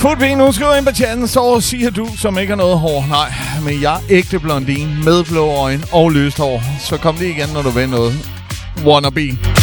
Fodben, nu skriver ind på chatten, så siger du, som ikke har noget hår. Nej, men jeg er ægte blondine med blå øjne og løst hår. Så kom lige igen, når du vil noget. Wannabe.